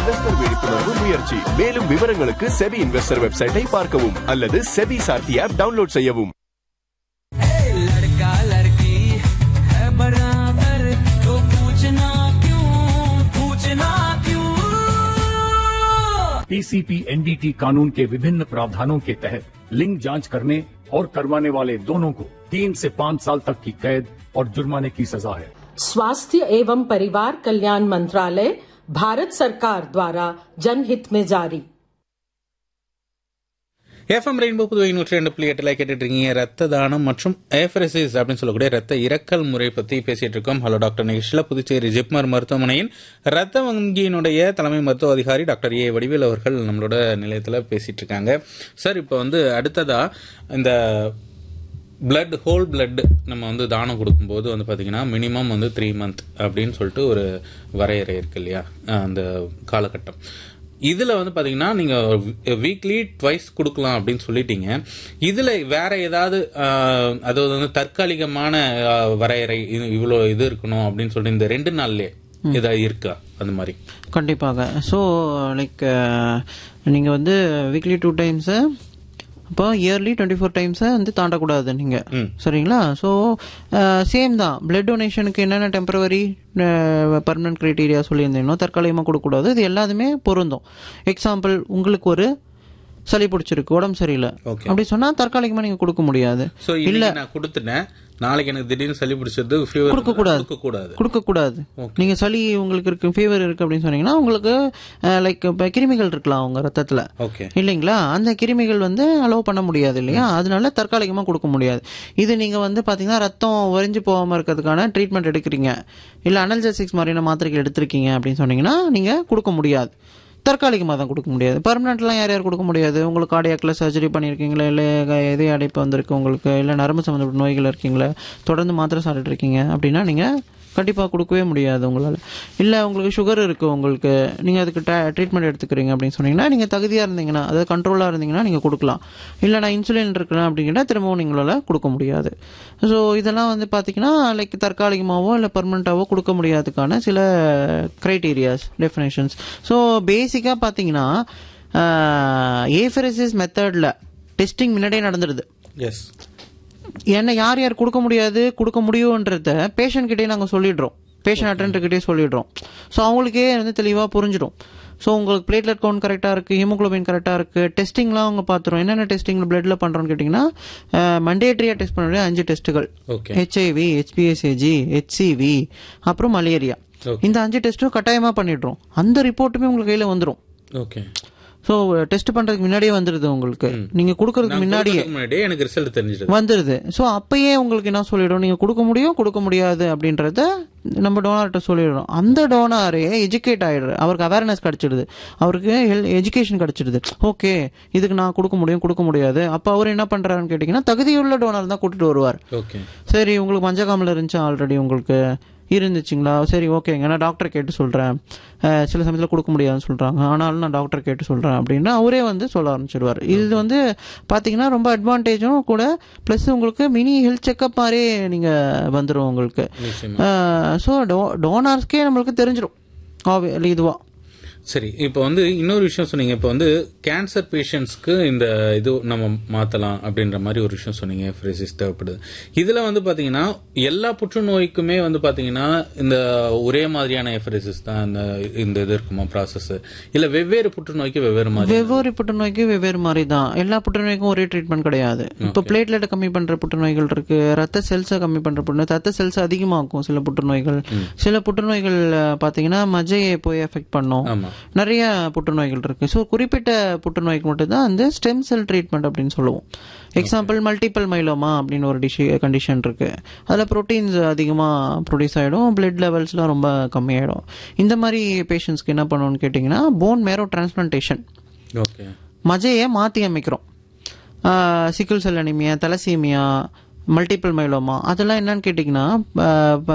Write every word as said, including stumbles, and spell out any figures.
Investor விழிப்புணர்வு முயற்சி. மேலும் விவரங்களுக்கு செபி இன்வெஸ்டர் வெப்சைட்டை பார்க்கவும் அல்லது செபி சார்த்தி ஆப் டவுன்லோட் செய்யவும். पीसीपी एनडीटी कानून के विभिन्न प्रावधानों के तहत लिंग जांच करने और करवाने वाले दोनों को तीन से पाँच साल तक की कैद और जुर्माने की सजा है. स्वास्थ्य एवं परिवार कल्याण मंत्रालय, भारत सरकार द्वारा जनहित में जारी. எஃப்எம் ரெயின்போ புதுவை நூற்றி ரெண்டு புள்ளி எட்டுல கேட்டுட்டு இருக்கீங்க. ரத்த தானம் மற்றும் ஏஃபரசிஸ் அப்படின்னு சொல்லக்கூடிய ரத்த இறக்கல் முறை பத்தி பேசிட்டு இருக்கோம். ஹலோ டாக்டர் நிகழ்ச்சியில் புதுச்சேரி ஜிப்மர் மருத்துவமனையின் ரத்த வங்கியினுடைய தலைமை மருத்துவ அதிகாரி டாக்டர் ஏ வடிவேல் அவர்கள் நம்மளோட நிலையத்தில் பேசிட்டு இருக்காங்க. சார், இப்போ வந்து அடுத்ததா இந்த பிளட் ஹோல் பிளட் நம்ம வந்து தானம் கொடுக்கும்போது வந்து பார்த்தீங்கன்னா மினிமம் வந்து த்ரீ மந்த் அப்படின்னு சொல்லிட்டு ஒரு வரையறை இருக்கு இல்லையா, அந்த காலகட்டம். இதுல வந்து பாத்தீங்கன்னா நீங்க வீக்லி ட்வைஸ் கொடுக்கலாம் அப்படின்னு சொல்லிட்டீங்க. இதுல வேற ஏதாவது அதாவது வந்து தற்காலிகமான வரையறை இவ்வளவு இது இருக்கணும் அப்படின்னு சொல்லிட்டு இந்த ரெண்டு நாள்லயே ஏதாவது இருக்கா அந்த மாதிரி? கண்டிப்பாக. ஸோ லைக் நீங்க வந்து வீக்லி டூ டைம்ஸ், அப்போ இயர்லி டுவெண்ட்டி ஃபோர் டைம்ஸை வந்து தாண்டக்கூடாது நீங்கள், சரிங்களா? ஸோ சேம் தான் பிளட் டொனேஷனுக்கு என்னென்ன டெம்பரவரி பர்மனன்ட் க்ரைட்டீரியா சொல்லியிருந்தீங்கன்னா தற்காலிகமாக கொடுக்கக்கூடாது. இது எல்லாத்துமே பொருந்தும். எக்ஸாம்பிள், உங்களுக்கு ஒரு சளி பிடிச்சிருக்கு, உடம்பு சரியில்லை அப்படி சொன்னா தற்காலிகமா நீங்க கொடுக்க முடியாது. இல்ல நான் கொடுத்துட்டேன், நாளைக்கு எனக்கு திடீர்னு சளி பிடிச்சது கொடுக்க கூடாது கொடுக்க கூடாது நீங்க சளி உங்களுக்கு இருக்கு, ஃபீவர் இருக்கு அப்படின்னு சொன்னீங்கன்னா உங்களுக்கு லைக் கிருமிகள் இருக்கலாம் உங்க ரத்தத்துல இல்லைங்களா, அந்த கிருமிகள் வந்து அலோவ் பண்ண முடியாது இல்லையா, அதனால தற்காலிகமா கொடுக்க முடியாது. இது நீங்க வந்து பாத்தீங்கன்னா ரத்தம் உறைஞ்சு போகாம இருக்கிறதுக்கான ட்ரீட்மெண்ட் எடுக்கிறீங்க, இல்ல அனல்ஜெசிக்ஸ் மாதிரியான மாத்திரைகள் எடுத்திருக்கீங்க அப்படின்னு சொன்னீங்கன்னா நீங்க கொடுக்க முடியாது. தற்காலிகமாக தான் கொடுக்க முடியாது. பர்மனெண்ட்லாம் யார் யார் கொடுக்க முடியாது? உங்களுக்கு கார்டியாக்கில் சர்ஜரி பண்ணியிருக்கீங்களா, இல்லை இதய அடைப்பு வந்திருக்கு உங்களுக்கு, இல்லை நரம்பு சம்மந்தப்பட்ட நோய்கள் இருக்கீங்களா, தொடர்ந்து மாத்திரை சாப்பிட்டு இருக்கீங்க அப்படின்னா நீங்கள் கண்டிப்பாக கொடுக்கவே முடியாது உங்களால். இல்லை உங்களுக்கு சுகர் இருக்குது, உங்களுக்கு நீங்கள் அதுக்கு ட்ரீட்மெண்ட் எடுத்துக்கிறீங்க அப்படின்னு சொன்னீங்கன்னா நீங்கள் தகுதியாக இருந்தீங்கன்னா, அதாவது கண்ட்ரோலாக இருந்தீங்கன்னா நீங்கள் கொடுக்கலாம். இல்லை நான் இன்சுலின் இருக்கிறேன் அப்படின்னா திரும்பவும் நீங்களால் கொடுக்க முடியாது. ஸோ இதெல்லாம் வந்து பார்த்தீங்கன்னா லைக் தற்காலிகமாகவோ இல்லை பர்மனெண்ட்டாகவோ கொடுக்க முடியாததுக்கான சில க்ரைட்டீரியாஸ், டெஃபினேஷன்ஸ். ஸோ பேசிக்காக பார்த்தீங்கன்னா ஏஃபரசிஸ் மெத்தடில் டெஸ்டிங் முன்னாடியே நடந்துடுது. எஸ், என்ன யார் யார் கொடுக்க முடியாது கொடுக்க முடியும்ன்றத பேஷண்ட் கிட்டே நாங்கள் சொல்லிடுறோம், பேஷண்ட் அட்டெண்டர்கிட்டே சொல்லிடுறோம். ஸோ அவங்களுக்கே வந்து தெளிவாக புரிஞ்சிடும். ஸோ உங்களுக்கு பிளேட்லெட் கவுண்ட் கரெக்டாக இருக்குது, ஹீமோகுளோபின் கரெக்டாக இருக்குது, டெஸ்டிங்லாம் அவங்க பார்த்துரும். என்னென்ன டெஸ்டிங் பிளட்ல பண்ணுறோன்னு கேட்டிங்கன்னா மண்டேட்ரியாக டெஸ்ட் பண்ண அஞ்சு டெஸ்ட்டுகள், ஹெச்ஐவி, ஹெச்பிஎஸ்ஏஜி, ஹெச்சிவி, அப்புறம் மலேரியா. இந்த அஞ்சு டெஸ்ட்டும் கட்டாயமாக பண்ணிடுறோம். அந்த ரிப்போர்ட்டுமே உங்களுக்கு கையில் வந்துடும். ஓகே. ஸோ டெஸ்ட் பண்றதுக்கு முன்னாடியே வந்துருது, உங்களுக்கு நீங்க கொடுக்கறதுக்கு முன்னாடியே எனக்கு ரிசல்ட் தெரிஞ்சிடுது வந்துருது. ஸோ அப்பயே உங்களுக்கு என்ன சொல்லிடும், நீங்க கொடுக்க முடியும் கொடுக்க முடியாது அப்படின்றத நம்ம டோனார்கிட்ட சொல்லிடுறோம். அந்த டோனாரே எஜுகேட் ஆயிடுற, அவருக்கு அவேர்னஸ் கிடைச்சிடுது, அவருக்கு எஜுகேஷன் கிடைச்சிடுது. ஓகே இதுக்கு நான் கொடுக்க முடியும் கொடுக்க முடியாது. அப்போ அவர் என்ன பண்றாருன்னு கேட்டீங்கன்னா தகுதியுள்ள டோனார் தான் கூட்டிட்டு வருவார். சரி உங்களுக்கு மஞ்சக்காமல இருந்துச்சு ஆல்ரெடி உங்களுக்கு இருந்துச்சுங்களா, சரி ஓகேங்க நான் டாக்டர் கேட்டு சொல்கிறேன், சில சமயத்தில் கொடுக்க முடியாதுன்னு சொல்கிறாங்க ஆனாலும் நான் டாக்டர் கேட்டு சொல்கிறேன் அப்படின்னா அவரே வந்து சொல்ல ஆரம்பிச்சிடுவார். இது வந்து பார்த்தீங்கன்னா ரொம்ப அட்வான்டேஜும் கூட, ப்ளஸ் உங்களுக்கு மினி ஹெல்த் செக்அப் மாதிரி நீங்கள் வந்துடும் உங்களுக்கு. ஸோ டோ டோனார்ஸ்க்கே நம்மளுக்கு தெரிஞ்சிடும் இதுவாக. சரி, இப்போ வந்து இன்னொரு விஷயம் சொன்னீங்க, இப்போ வந்து கேன்சர் பேஷண்ட்ஸ்க்கு இந்த இது நம்ம மாற்றலாம் அப்படின்ற மாதிரி ஒரு விஷயம் சொன்னீங்க, ஏஃபரசிஸ் தேவைப்படுது. இதில் வந்து பார்த்தீங்கன்னா எல்லா புற்றுநோய்க்குமே வந்து பார்த்தீங்கன்னா இந்த ஒரே மாதிரியான ஏஃபரசிஸ் தான் இந்த இந்த இது இருக்குமா ப்ராசஸ், இல்லை வெவ்வேறு புற்றுநோய்க்கு வெவ்வேறு மாதிரி? வெவ்வேறு புற்றுநோய்க்கு வெவ்வேறு மாதிரி தான். எல்லா புற்றுநோய்க்கும் ஒரே ட்ரீட்மெண்ட் கிடையாது. இப்போ பிளேட்லெட்டை கம்மி பண்ணுற புற்றுநோய்கள் இருக்கு, ரத்த செல்ஸை கம்மி பண்ணுற புற்றுநோய், ரத்த செல்ஸ் அதிகமாகும் சில புற்றுநோய்கள். சில புற்றுநோய்கள் பார்த்தீங்கன்னா மஜையை போய் எஃபெக்ட் பண்ணும், நிறைய புற்றுநோய்கள் இருக்கு. ஸோ குறிப்பிட்ட புற்றுநோய்க்கு மட்டும் தான் அந்த ஸ்டெம் செல் ட்ரீட்மெண்ட் அப்படின்னு சொல்லுவோம். எக்ஸாம்பிள் மல்டிபிள் மைலோமா அப்படின்னு ஒரு டிஷ் கண்டிஷன் இருக்கு, அதில் ப்ரோட்டீன்ஸ் அதிகமாக ப்ரொடியூஸ் ஆகிடும், பிளட் லெவல்ஸ்லாம் ரொம்ப கம்மியாயிடும். இந்த மாதிரி பேஷண்ட்ஸ்க்கு என்ன பண்ணணும்னு கேட்டிங்கன்னா போன் மேரோ டிரான்ஸ்பிளான்டேஷன், மஜையை மாற்றி அமைக்கிறோம். சிக்கிள் cell anaemia, thalassemia, multiple myeloma அதெல்லாம் என்னன்னு கேட்டிங்கன்னா